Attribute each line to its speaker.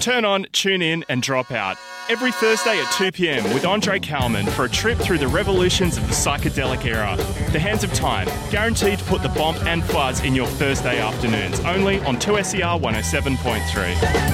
Speaker 1: Turn on, tune in and drop out. Every Thursday at 2 p.m. with Andre Kalman for a trip through the revolutions of the psychedelic era. The Hands of Time, guaranteed to put the bomb and fuzz in your Thursday afternoons, only on 2SER 107.3.